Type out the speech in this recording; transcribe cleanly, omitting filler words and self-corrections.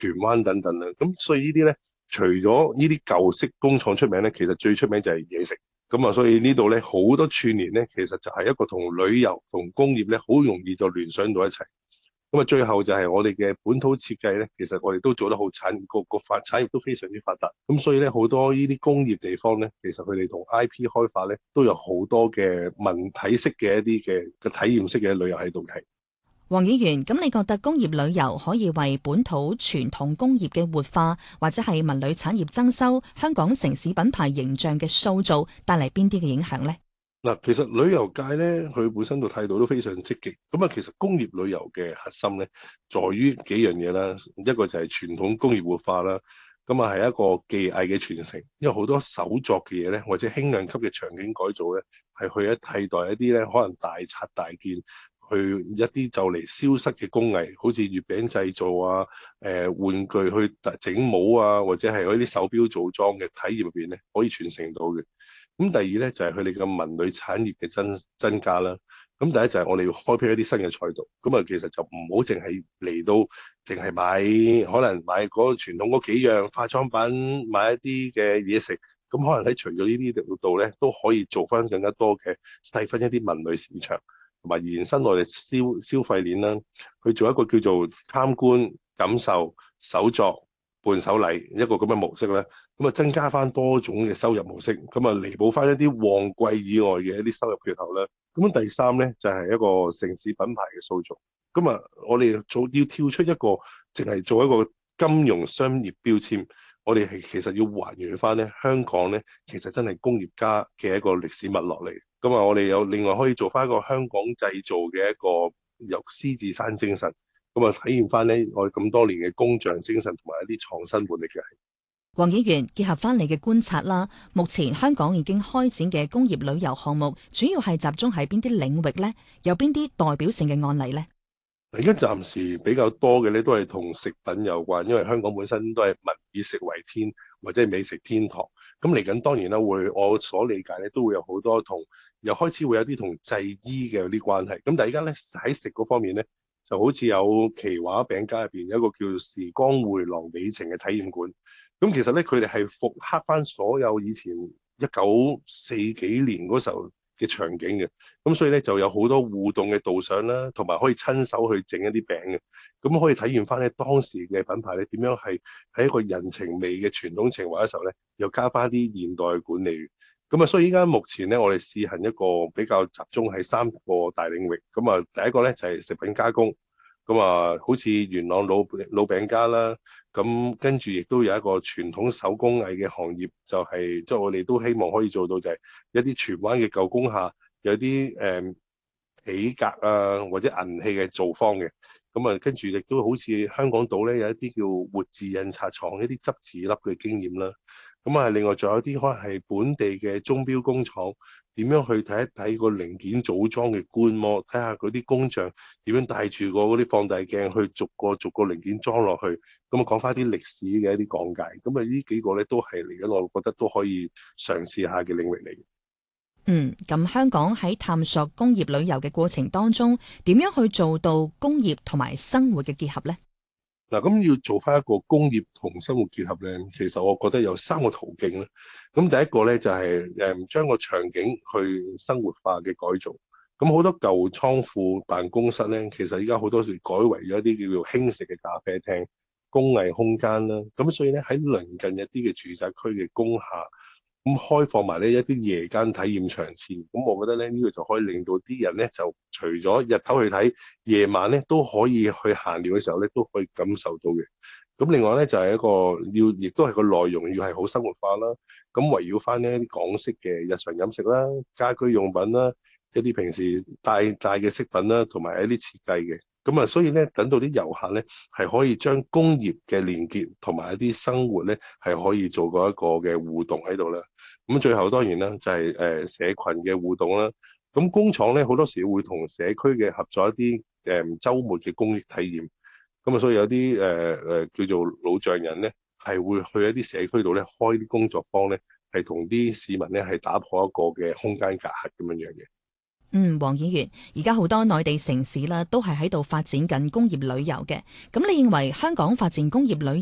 荃灣等等啦。咁所以呢啲咧，除咗呢啲舊式工廠出名咧，其實最出名就係嘢食。咁啊，所以呢度咧好多串聯咧，其實就係一個同旅遊同工業咧，好容易就聯想到一齊。咁啊，最後就係我哋嘅本土設計咧，其實我哋都做得好產業都非常之發達。咁所以咧，好多呢啲工業地方咧，其實佢哋同 IP 開發咧都有好多嘅文體式嘅一啲嘅體驗式嘅旅遊喺度嘅。 黃議員，咁你覺得工業旅遊可以為本土傳統工業嘅活化，或者係文旅產業增收、香港城市品牌形象嘅塑造帶嚟邊啲嘅影響呢？ 嗱，其實旅遊界咧，佢本身個態度都非常積極。咁啊，其實工業旅遊嘅核心咧，在於幾樣嘢啦。一個就係傳統工業活化啦，咁啊係一個技藝嘅傳承。因為好多手作嘅嘢咧，或者輕量級嘅場景改造咧，係去替代一啲咧可能大拆大件，去一啲就嚟消失嘅工藝，好似月餅製造啊、玩具去整帽啊，或者係嗰啲手錶組裝嘅體驗入邊咧，可以傳承到嘅。咁第二咧就係佢哋嘅文旅產業嘅增加啦。咁第一就係我哋要開闢一啲新嘅賽道。咁啊，其實就唔好淨係嚟到，淨係買可能買嗰個傳統嗰幾樣化妝品，買一啲嘅嘢食。咁可能喺除咗呢啲度咧，都可以做翻更加多嘅細分一啲文旅市場，同埋延伸我哋消費鏈啦，去做一個叫做參觀、感受、手作、伴手禮一個咁嘅模式咧。咁啊，增加翻多種嘅收入模式，咁啊彌補翻一啲旺季以外嘅一啲收入缺口啦。咁第三咧就係一個城市品牌嘅塑造。咁啊，我哋要跳出一個淨係做一個金融商業標籤，我哋係其實要還原翻咧香港咧，其實真係工業家嘅一個歷史脈絡嚟。咁啊，我哋有另外可以做翻一個香港製造嘅一個由獅子山精神，咁啊體現翻咧我哋咁多年嘅工匠精神同埋一啲創新活力嘅。 黃議員，結合翻你嘅觀察啦，目前香港已經開展嘅工業旅遊項目，主要係集中喺邊啲領域呢？有邊啲代表性嘅案例呢？ 而家暫時比較多嘅咧，都係同食品有關，因為香港本身都係民以食為天，或者係美食天堂。咁嚟緊當然啦，我所理解咧，都會有好多又開始會有啲同製衣嘅有啲關係。咁但係而家咧喺食嗰方面咧，就好似有奇華餅家入邊有一個叫時光回廊旅程嘅體驗館。咁其實咧，佢哋係復刻翻所有以前1940幾年嗰時候嘅場景嘅。咁所以咧就有好多互動嘅導賞啦，同埋可以親手去整一啲餅嘅。咁可以體驗翻咧當時嘅品牌咧點樣係喺一個人情味嘅傳統情懷嘅時候咧，又加翻啲現代嘅管理。咁啊，所以依家目前咧，我哋試行一個比較集中喺3個大領域。咁啊，第一個咧就係食品加工。咁啊，好似元朗老餅家啦，咁跟住亦都有一個傳統手工藝嘅行業，就係即係我哋都希望可以做到就係一啲荃灣嘅舊工廈有啲皮革啊或者銀器嘅造坊嘅。咁啊，跟住亦都好似香港島咧有一啲叫活字印刷廠一啲執字粒嘅經驗啦。咁啊，另外仲有一啲可能係本地嘅鐘錶工廠，點樣去睇一睇個零件組裝嘅觀摩，睇下嗰啲工匠點樣帶住個嗰啲放大鏡去逐個逐個零件裝落去，咁啊講翻啲歷史嘅一啲講解。咁啊，呢幾個咧都係嚟緊，我覺得都可以嘗試下嘅領域嚟。 咁香港喺探索工業旅遊嘅過程當中，點樣去做到工業同埋生活嘅結合呢？ 嗱，咁要做翻一個工業同生活結合咧，其實我覺得有3個途徑咧。咁第一個咧就係將個場景去生活化嘅改造。咁好多舊倉庫辦公室咧，其實依家好多時改為咗一啲叫做輕食嘅咖啡廳、工藝空間啦。咁所以咧喺鄰近一啲嘅住宅區嘅工廈，咁開放埋呢一啲夜間體驗場次。咁我覺得咧呢個就可以令到啲人咧就除咗日頭去睇，夜晚咧都可以去閒聊嘅時候咧都可以感受到嘅。咁另外咧就係一個亦都係個內容要係好生活化啦。咁圍繞翻呢一啲港式嘅日常飲食啦、家居用品啦、一啲平時帶嘅飾品啦，同埋一啲設計嘅。咁啊，所以咧，等到啲遊客咧係可以將工業嘅連結同埋一啲生活咧係可以做過一個嘅互動喺度啦。咁最後當然啦，就係社群嘅互動啦。咁工廠咧好多時會同社區嘅合作一啲週末嘅公益體驗。咁啊，所以有啲叫做老匠人咧係會去一啲社區度咧開啲工作坊咧，係同啲市民咧係打破一個嘅空間隔閡咁樣樣嘅。 黃議員，而家好多內地城市啦，都係喺度發展緊工業旅遊嘅。咁你認為香港發展工業旅